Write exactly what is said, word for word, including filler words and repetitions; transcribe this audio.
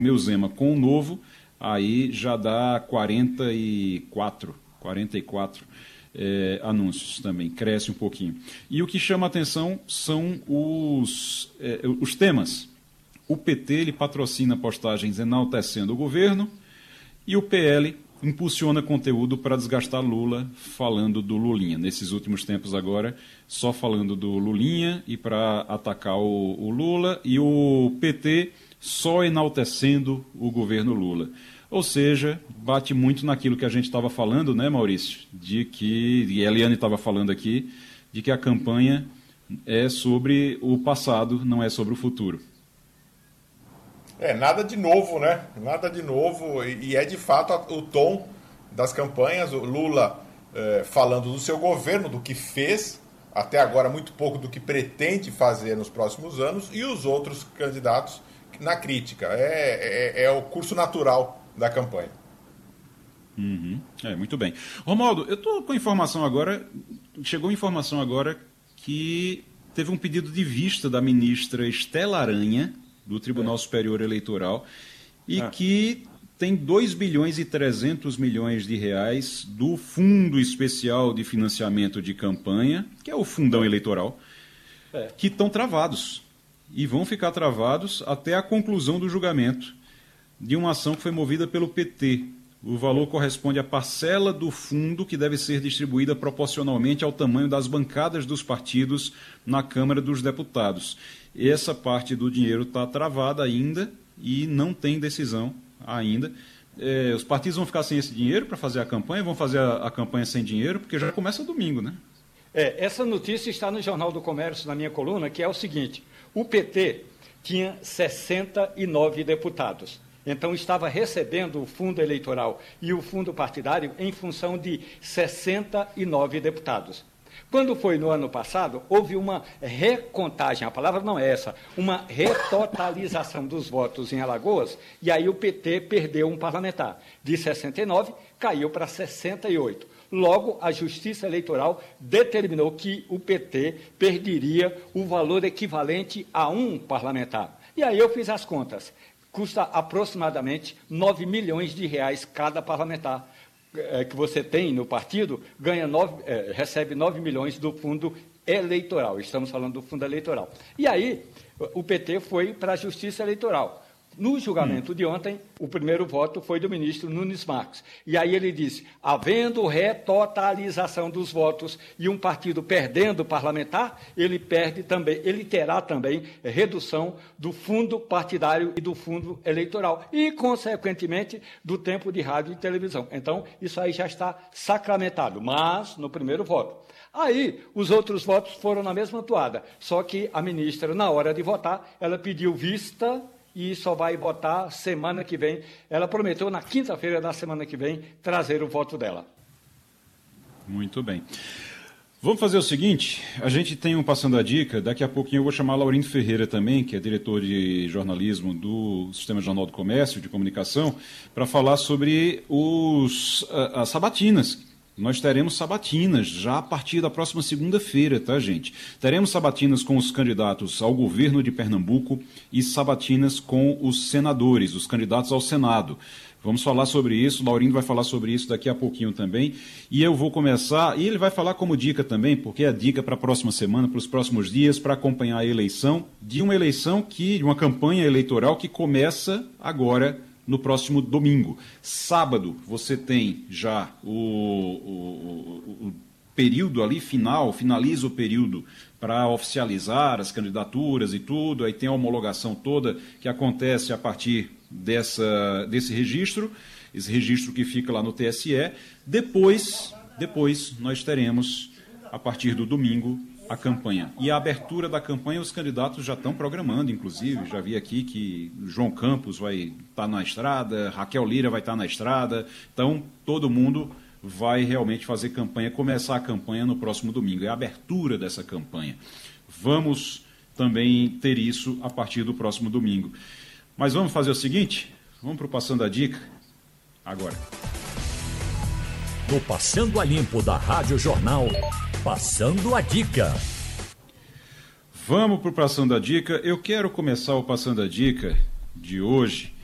meu Zema com o Novo, aí já dá quarenta e quatro, quarenta e quatro é, anúncios também, cresce um pouquinho. E o que chama a atenção são os, é, os temas. O P T ele patrocina postagens enaltecendo o governo e o P L impulsiona conteúdo para desgastar Lula falando do Lulinha. Nesses últimos tempos agora, só falando do Lulinha e para atacar o, o Lula, e o P T só enaltecendo o governo Lula. Ou seja, bate muito naquilo que a gente estava falando, né, Maurício? De que, e a Eliane estava falando aqui, de que a campanha é sobre o passado, não é sobre o futuro. É, nada de novo, né? Nada de novo, e, e é de fato o tom das campanhas, o Lula é, falando do seu governo, do que fez, até agora muito pouco do que pretende fazer nos próximos anos, e os outros candidatos na crítica. É, é, é o curso natural da campanha. Uhum. É, muito bem. Romualdo, eu estou com informação agora, chegou informação agora que teve um pedido de vista da ministra Estela Aranha, do Tribunal é. Superior Eleitoral, e ah. que tem dois bilhões e trezentos milhões de reais do Fundo Especial de Financiamento de Campanha, que é o fundão eleitoral, é. que estão travados. E vão ficar travados até a conclusão do julgamento de uma ação que foi movida pelo P T. O valor corresponde à parcela do fundo que deve ser distribuída proporcionalmente ao tamanho das bancadas dos partidos na Câmara dos Deputados. Essa parte do dinheiro está travada ainda e não tem decisão ainda. É, os partidos vão ficar sem esse dinheiro para fazer a campanha, vão fazer a, a campanha sem dinheiro, porque já começa domingo, né? É, essa notícia está no Jornal do Comércio, na minha coluna, que é o seguinte: o P T tinha sessenta e nove deputados. Então, estava recebendo o fundo eleitoral e o fundo partidário em função de sessenta e nove deputados. Quando foi no ano passado, houve uma recontagem, a palavra não é essa, uma retotalização dos votos em Alagoas, e aí o P T perdeu um parlamentar. De sessenta e nove, caiu para sessenta e oito. Logo, a Justiça Eleitoral determinou que o P T perderia o valor equivalente a um parlamentar. E aí eu fiz as contas. Custa aproximadamente nove milhões de reais cada parlamentar é, que você tem no partido, ganha nove, é, recebe nove milhões do fundo eleitoral. Estamos falando do fundo eleitoral. E aí, o P T foi para a Justiça Eleitoral. No julgamento hum. de ontem, o primeiro voto foi do ministro Nunes Marques. E aí ele disse, havendo retotalização dos votos e um partido perdendo parlamentar, ele perde também, ele terá também redução do fundo partidário e do fundo eleitoral. E, consequentemente, do tempo de rádio e televisão. Então, isso aí já está sacramentado, mas no primeiro voto. Aí, os outros votos foram na mesma toada. Só que a ministra, na hora de votar, ela pediu vista e só vai votar semana que vem. Ela prometeu, na quinta-feira da semana que vem, trazer o voto dela. Muito bem. Vamos fazer o seguinte, a gente tem um Passando a Dica, daqui a pouquinho eu vou chamar Laurindo Ferreira também, que é diretor de jornalismo do Sistema Jornal do Comércio, de Comunicação, para falar sobre os, as sabatinas. Nós teremos sabatinas já a partir da próxima segunda-feira, tá, gente? Teremos sabatinas com os candidatos ao governo de Pernambuco e sabatinas com os senadores, os candidatos ao Senado. Vamos falar sobre isso, o Laurindo vai falar sobre isso daqui a pouquinho também. E eu vou começar, e ele vai falar como dica também, porque é a dica para a próxima semana, para os próximos dias, para acompanhar a eleição, de uma eleição que, de uma campanha eleitoral que começa agora, no próximo domingo. Sábado, você tem já o, o, o período ali final, finaliza o período para oficializar as candidaturas e tudo, aí tem a homologação toda que acontece a partir dessa, desse registro, esse registro que fica lá no T S E. Depois, depois nós teremos, a partir do domingo, a campanha. E a abertura da campanha, os candidatos já estão programando, inclusive, já vi aqui que João Campos vai estar na estrada, Raquel Lira vai estar na estrada, então todo mundo vai realmente fazer campanha, começar a campanha no próximo domingo, é a abertura dessa campanha. Vamos também ter isso a partir do próximo domingo. Mas vamos fazer o seguinte, vamos para o Passando a Dica, agora. No Passando a Limpo da Rádio Jornal, Passando a Dica. Vamos para o Passando a Dica. Eu quero começar o Passando a Dica de hoje